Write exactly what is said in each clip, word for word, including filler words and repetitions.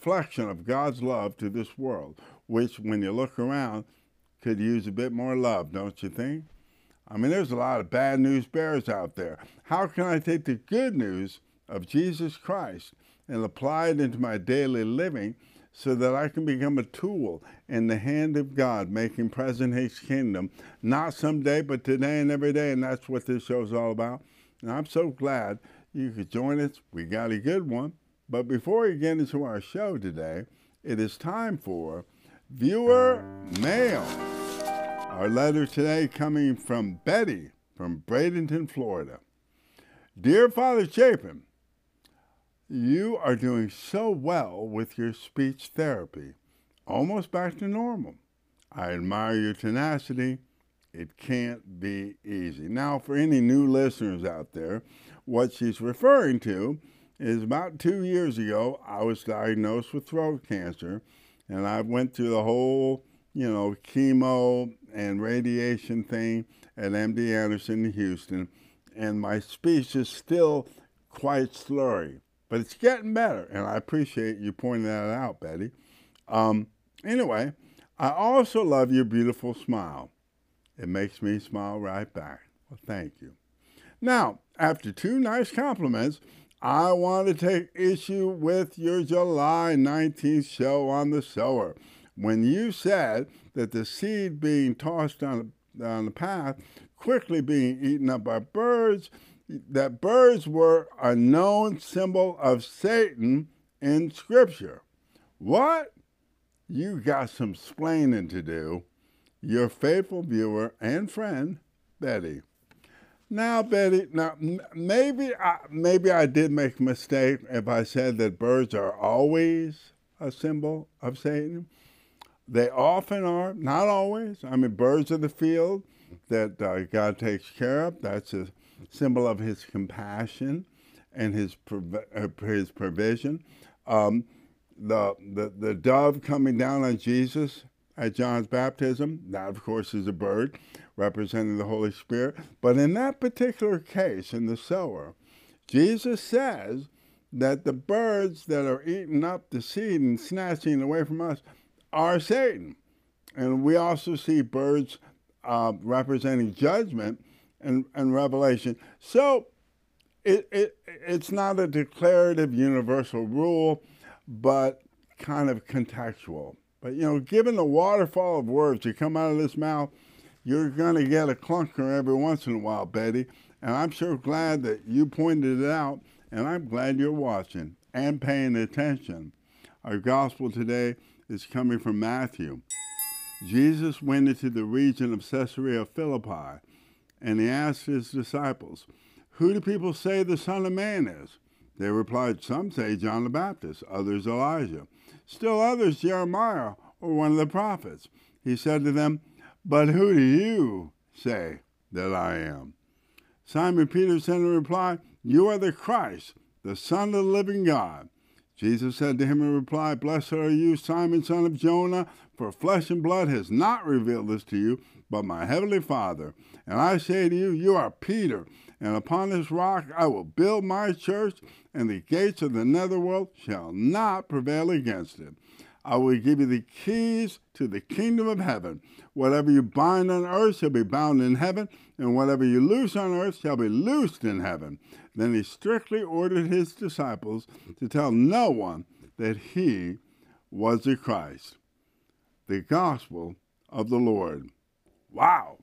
reflection of God's love to this world, which, when you look around, could use a bit more love, don't you think? I mean, there's a lot of bad news bears out there. How can I take the good news of Jesus Christ and apply it into my daily living so that I can become a tool in the hand of God, making present His kingdom, not someday, but today and every day, and that's what this show is all about. And I'm so glad you could join us. We got a good one. But before we get into our show today, it is time for Viewer Mail. Our letter today coming from Betty from Bradenton, Florida. Dear Father Chapin, you are doing so well with your speech therapy, almost back to normal. I admire your tenacity. It can't be easy. Now, for any new listeners out there, what she's referring to is about two years ago, I was diagnosed with throat cancer, and I went through the whole, you know, chemo and radiation thing at M D Anderson in Houston, and my speech is still quite slurry. But it's getting better, and I appreciate you pointing that out, Betty. Um, anyway, I also love your beautiful smile. It makes me smile right back. Well, thank you. Now, after two nice compliments, I want to take issue with your July nineteenth show on the sower, when you said that the seed being tossed on, on the path, quickly being eaten up by birds, that birds were a known symbol of Satan in Scripture. What? You got some splaining to do. Your faithful viewer and friend, Betty. Now, Betty, now maybe I, maybe I did make a mistake if I said that birds are always a symbol of Satan. They often are, not always. I mean, birds of the field that uh, God takes care of, that's a symbol of His compassion and His prov- uh, His provision. Um, the, the the dove coming down on Jesus at John's baptism, that of course is a bird representing the Holy Spirit. But in that particular case, in the sower, Jesus says that the birds that are eating up the seed and snatching away from us are Satan. And we also see birds uh, representing judgment and, and Revelation. So it, it it's not a declarative universal rule, but kind of contextual. But, you know, given the waterfall of words that come out of this mouth, you're going to get a clunker every once in a while, Betty. And I'm sure glad that you pointed it out, and I'm glad you're watching and paying attention. Our gospel today is coming from Matthew. Jesus went into the region of Caesarea Philippi, and he asked his disciples, "Who do people say the Son of Man is?" They replied, "Some say John the Baptist, others Elijah, still others Jeremiah or one of the prophets." He said to them, "But who do you say that I am?" Simon Peter said in reply, "You are the Christ, the Son of the living God." Jesus said to him in reply, "Blessed are you, Simon, son of Jonah, for flesh and blood has not revealed this to you, but my heavenly Father. And I say to you, you are Peter, and upon this rock I will build my church, and the gates of the netherworld shall not prevail against it. I will give you the keys to the kingdom of heaven. Whatever you bind on earth shall be bound in heaven, and whatever you loose on earth shall be loosed in heaven." Then he strictly ordered his disciples to tell no one that he was the Christ. The gospel of the Lord. Wow,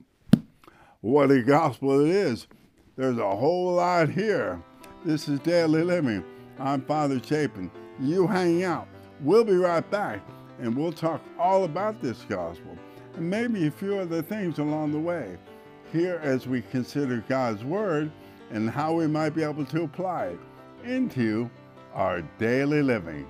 what a gospel it is. There's a whole lot here. This is Daily Living. I'm Father Chapin. You hang out. We'll be right back, and we'll talk all about this gospel, and maybe a few other things along the way, here as we consider God's Word and how we might be able to apply it into our daily living.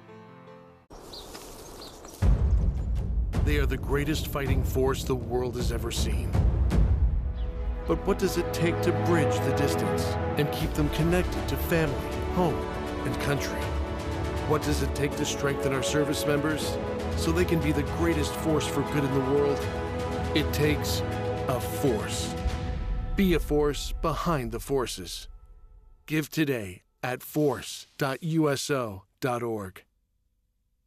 They are the greatest fighting force the world has ever seen. But what does it take to bridge the distance and keep them connected to family, home, and country? What does it take to strengthen our service members so they can be the greatest force for good in the world? It takes a force. Be a force behind the forces. Give today at force dot U S O dot org.